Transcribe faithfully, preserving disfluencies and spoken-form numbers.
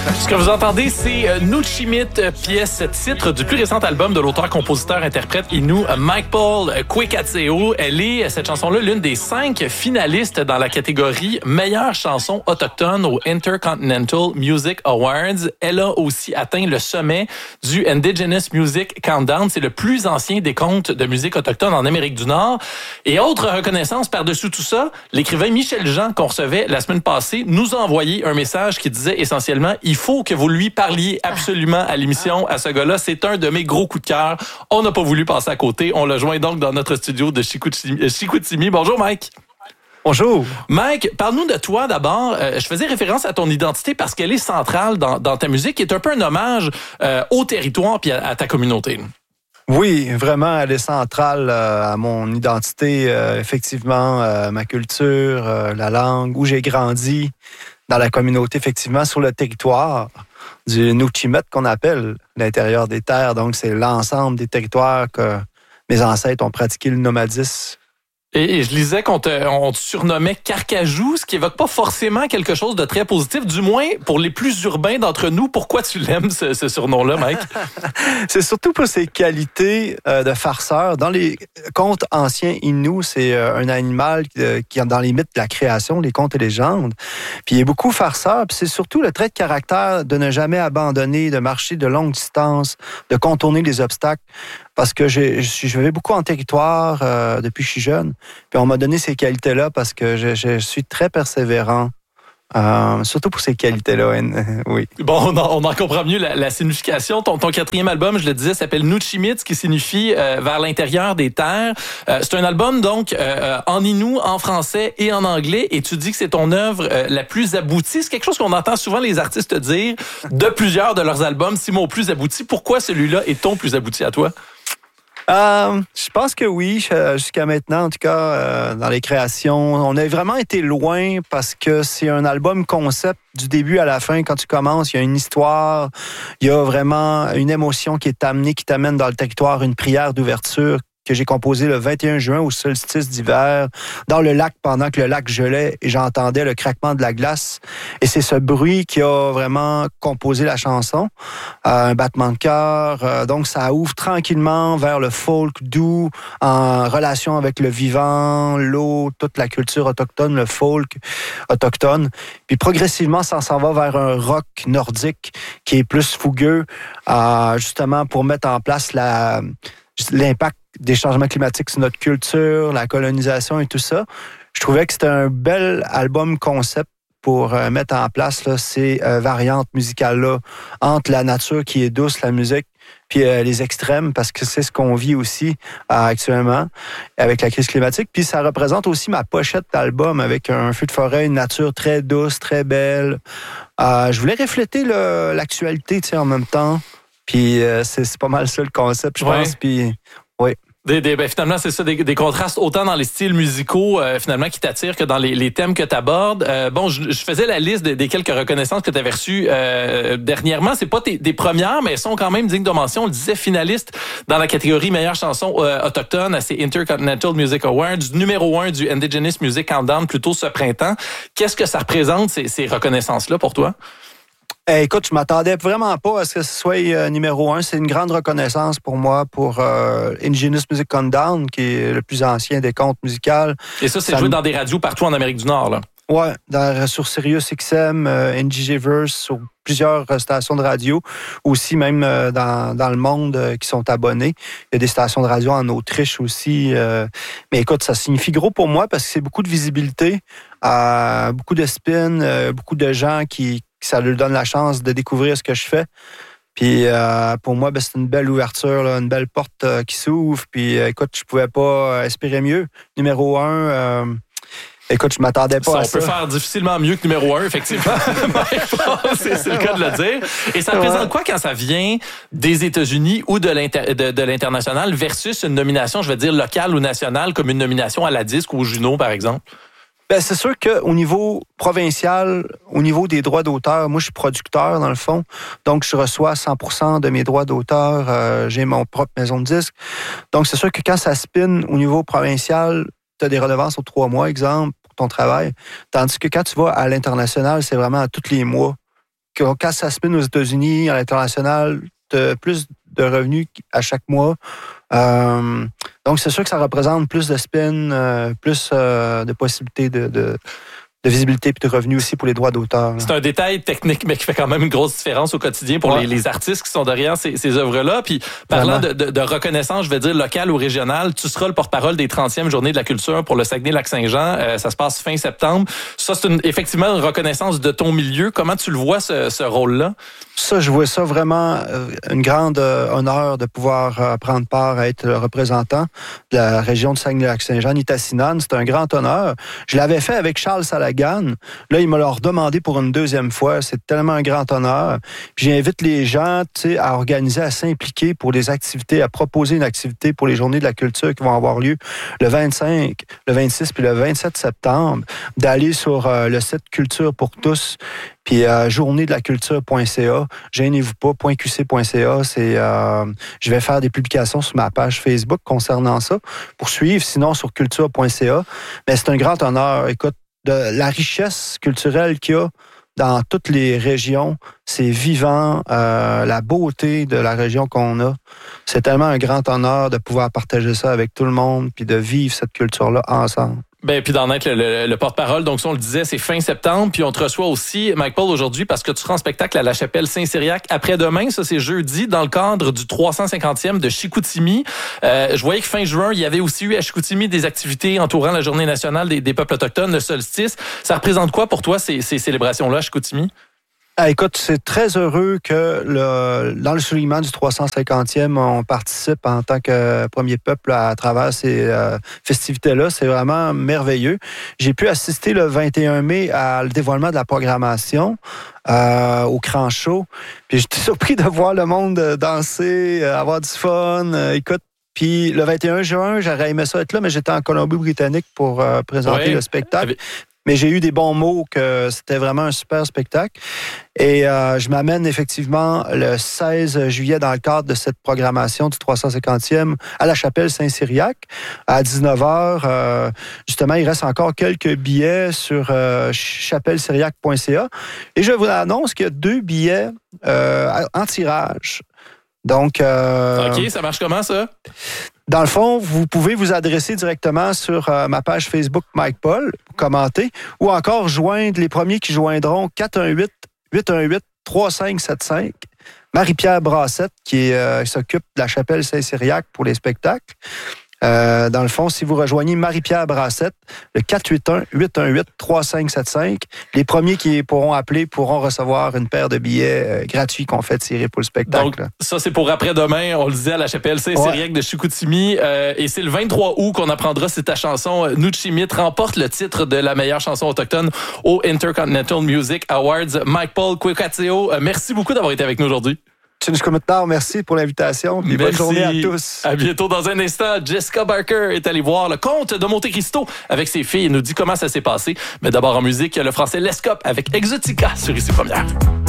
Ce que vous entendez, c'est euh, Nuchimit, euh, pièce titre du plus récent album de l'auteur-compositeur-interprète Innu, euh, Mike Paul Kwekatseo. Elle est, cette chanson-là, l'une des cinq finalistes dans la catégorie meilleure chanson autochtone au Intercontinental Music Awards. Elle a aussi atteint le sommet du Indigenous Music Countdown. C'est le plus ancien décompte de musique autochtone en Amérique du Nord. Et autre reconnaissance par-dessus tout ça, l'écrivain Michel Jean, qu'on recevait la semaine passée, nous a envoyé un message qui disait essentiellement « Il faut que vous lui parliez absolument à l'émission, à ce gars-là. C'est un de mes gros coups de cœur. On n'a pas voulu passer à côté. On l'a joint donc dans notre studio de Chicoutimi. Chicoutimi. Bonjour, Mike. Bonjour. Mike, parle-nous de toi d'abord. Euh, je faisais référence à ton identité parce qu'elle est centrale dans, dans ta musique, qui est un peu un hommage euh, au territoire puis à, à ta communauté. Oui, vraiment, elle est centrale euh, à mon identité, euh, effectivement, euh, ma culture, euh, la langue, où j'ai grandi, dans la communauté, effectivement, sur le territoire du Nuchimit qu'on appelle l'intérieur des terres. Donc, c'est l'ensemble des territoires que mes ancêtres ont pratiqué le nomadisme. Et, et je lisais qu'on te, on te surnommait Carcajou, ce qui évoque pas forcément quelque chose de très positif, du moins pour les plus urbains d'entre nous. Pourquoi tu l'aimes, ce, ce surnom-là, Mike? C'est surtout pour ses qualités euh, de farceur. Dans les contes anciens Innu, c'est euh, un animal euh, qui est dans les mythes de la création, les contes et légendes. Puis il est beaucoup farceur. Puis c'est surtout le trait de caractère de ne jamais abandonner, de marcher de longues distances, de contourner les obstacles. Parce que j'ai, je vais beaucoup en territoire euh, depuis que je suis jeune. Puis on m'a donné ces qualités-là parce que je, je suis très persévérant. Euh, surtout pour ces qualités-là, oui. Bon, on en, on en comprend mieux la, la signification. Ton, ton quatrième album, je le disais, s'appelle Nuchimit, ce qui signifie euh, vers l'intérieur des terres. Euh, c'est un album, donc, euh, en Innu, en français et en anglais. Et tu dis que c'est ton œuvre euh, la plus aboutie. C'est quelque chose qu'on entend souvent les artistes dire de plusieurs de leurs albums. Si mon plus abouti, pourquoi celui-là est ton plus abouti à toi? Euh, je pense que oui, jusqu'à maintenant, en tout cas, euh, dans les créations. On a vraiment été loin parce que c'est un album concept du début à la fin. Quand tu commences, il y a une histoire, il y a vraiment une émotion qui est amenée, qui t'amène dans le territoire, une prière d'ouverture que j'ai composée le vingt et un juin au solstice d'hiver, dans le lac, pendant que le lac gelait, et j'entendais le craquement de la glace. Et c'est ce bruit qui a vraiment composé la chanson. Euh, un battement de cœur. Euh, donc, ça ouvre tranquillement vers le folk doux, en relation avec le vivant, l'eau, toute la culture autochtone, le folk autochtone. Puis progressivement, ça s'en va vers un rock nordique qui est plus fougueux, euh, justement pour mettre en place la, l'impact des changements climatiques sur notre culture, la colonisation et tout ça. Je trouvais que c'était un bel album concept pour euh, mettre en place là, ces euh, variantes musicales-là entre la nature qui est douce, la musique, puis euh, les extrêmes, parce que c'est ce qu'on vit aussi euh, actuellement avec la crise climatique. Puis ça représente aussi ma pochette d'album avec un feu de forêt, une nature très douce, très belle. Euh, je voulais refléter le, l'actualité, tu sais, en même temps. Puis euh, c'est, c'est pas mal ça le concept, je ouais. pense. Puis oui. Des, des, ben finalement, c'est ça, des, des contrastes autant dans les styles musicaux euh, finalement qui t'attirent que dans les, les thèmes que tu abordes. Euh, bon, je, je faisais la liste des, des quelques reconnaissances que tu avais reçues euh, dernièrement. C'est pas tes, des premières, mais elles sont quand même dignes de mention. On le disait, finaliste dans la catégorie meilleure chanson euh, autochtone à ces Intercontinental Music Awards, numéro un du Indigenous Music Countdown plus tôt ce printemps. Qu'est-ce que ça représente, ces, ces reconnaissances-là, pour toi? Eh, écoute, je m'attendais vraiment pas à ce que ce soit euh, numéro un. C'est une grande reconnaissance pour moi pour euh, Indigenous Music Countdown, qui est le plus ancien des comptes musicaux. Et ça, c'est ça joué m... dans des radios partout en Amérique du Nord, là? Ouais, dans, sur Sirius X M, euh, N J Verse, sur plusieurs stations de radio, aussi même euh, dans, dans le monde euh, qui sont abonnés. Il y a des stations de radio en Autriche aussi. Euh, mais écoute, ça signifie gros pour moi parce que c'est beaucoup de visibilité, euh, beaucoup de spin, euh, beaucoup de gens qui ça leur donne la chance de découvrir ce que je fais. Puis euh, pour moi, ben, c'est une belle ouverture, là, une belle porte euh, qui s'ouvre. Puis euh, écoute, je pouvais pas espérer mieux. Numéro un, euh, écoute, je m'attendais pas ça, à on ça. On peut faire difficilement mieux que numéro un, effectivement. c'est, c'est le cas de le dire. Et ça représente ouais. quoi quand ça vient des États-Unis ou de, l'inter- de, de l'international versus une nomination, je vais dire, locale ou nationale, comme une nomination à la disque ou au Juno, par exemple? Ben, c'est sûr qu'au niveau provincial, au niveau des droits d'auteur, moi, je suis producteur, dans le fond. Donc, je reçois cent pour cent de mes droits d'auteur. Euh, j'ai mon propre maison de disque. Donc, c'est sûr que quand ça spin au niveau provincial, tu as des redevances aux trois mois, exemple, pour ton travail. Tandis que quand tu vas à l'international, c'est vraiment à tous les mois quand ça spin aux États-Unis, à l'international, t'as plus de revenus à chaque mois. Euh, donc, c'est sûr que ça représente plus de spin, euh, plus euh, de possibilités de... de de visibilité et de revenus aussi pour les droits d'auteur. C'est un détail technique, mais qui fait quand même une grosse différence au quotidien pour ouais. les, les artistes qui sont derrière ces, ces œuvres-là. Puis, parlant de, de, de reconnaissance, je vais dire locale ou régionale, tu seras le porte-parole des trentième Journées de la culture pour le Saguenay-Lac-Saint-Jean. Euh, ça se passe fin septembre. Ça, c'est une, effectivement une reconnaissance de ton milieu. Comment tu le vois, ce, ce rôle-là? Ça, je vois ça vraiment euh, une grande euh, honneur de pouvoir euh, prendre part à être le représentant de la région de Saguenay-Lac-Saint-Jean, Nitassinan. C'est un grand honneur. Je l'avais fait avec Charles Salagan. Là, il me l'a redemandé pour une deuxième fois. C'est tellement un grand honneur. Puis j'invite les gens, tu sais, à organiser, à s'impliquer pour des activités, à proposer une activité pour les Journées de la culture qui vont avoir lieu le vingt-cinq, le vingt-six puis le vingt-sept septembre, d'aller sur euh, le site Culture pour tous. Puis euh, journée de la culture point c a, gênez-vous pas, .q c point c a, c'est euh, je vais faire des publications sur ma page Facebook concernant ça pour suivre, sinon sur culture point c a. Mais c'est un grand honneur. Écoute, de la richesse culturelle qu'il y a dans toutes les régions, c'est vivant, euh, la beauté de la région qu'on a. C'est tellement un grand honneur de pouvoir partager ça avec tout le monde puis de vivre cette culture-là ensemble. Ben puis d'en être le, le, le porte-parole. Donc, ça, on le disait, c'est fin septembre. Puis on te reçoit aussi, Mike Paul, aujourd'hui, parce que tu seras en spectacle à la Chapelle Saint-Cyriaque après-demain. Ça, c'est jeudi, dans le cadre du trois cent cinquantième de Chicoutimi. Euh, je voyais que fin juin, il y avait aussi eu à Chicoutimi des activités entourant la Journée nationale des, des peuples autochtones, le solstice. Ça représente quoi pour toi, ces, ces célébrations-là à Chicoutimi? Ah, écoute, c'est très heureux que le, dans le soulignement du trois cent cinquantième, on participe en tant que premier peuple à travers ces euh, festivités-là. C'est vraiment merveilleux. J'ai pu assister le vingt et un mai à le dévoilement de la programmation euh, au Cran Show. Puis j'étais surpris de voir le monde danser, avoir du fun. Euh, écoute, puis le vingt et un juin, j'aurais aimé ça être là, mais j'étais en Colombie-Britannique pour euh, présenter ouais. le spectacle. Mais j'ai eu des bons mots que c'était vraiment un super spectacle. Et euh, je m'amène effectivement le seize juillet dans le cadre de cette programmation du trois cent cinquantième à la Chapelle Saint-Cyriaque à dix-neuf heures. Euh, justement, il reste encore quelques billets sur euh, chapelle cyriaque point c a. Et je vous annonce qu'il y a deux billets euh, en tirage. Donc, euh, OK, ça marche comment, ça? Dans le fond, vous pouvez vous adresser directement sur euh, ma page Facebook Mike Paul, commenter, ou encore joindre les premiers qui joindront quatre un huit, huit un huit, trois cinq sept cinq. Marie-Pierre Brassette, qui euh, s'occupe de la Chapelle Saint-Cyriaque pour les spectacles. Euh, dans le fond, si vous rejoignez Marie-Pierre Brassette, le quatre huit un, huit un huit, trois cinq sept cinq, les premiers qui pourront appeler pourront recevoir une paire de billets euh, gratuits qu'on fait tirer pour le spectacle. Donc, ça, c'est pour après-demain, on le disait, à la Chapelle Saint-Cyriaque ouais. de Chicoutimi. Euh, et c'est le vingt-trois août qu'on apprendra si ta chanson euh, Nuchimit remporte le titre de la meilleure chanson autochtone au Intercontinental Music Awards. Mike Paul Kwekateo, euh, merci beaucoup d'avoir été avec nous aujourd'hui. Merci pour l'invitation. Puis bonne journée à tous. À bientôt. Dans un instant, Jessica Barker est allée voir le Comte de Monte Cristo avec ses filles et nous dit comment ça s'est passé. Mais d'abord en musique, le français Lescope avec Exotica sur Ici Première.